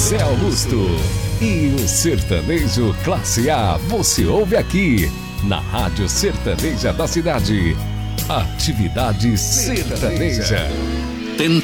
José Augusto. E o sertanejo classe A você ouve aqui, na Rádio Sertaneja da Cidade. Atividade Sertaneja.